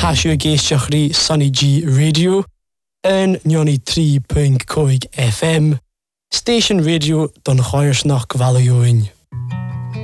Tashu Geishiachri Sunny G Radio and Nyoni 3.5 FM. Station Radio Don Choyersnach Gvalioin.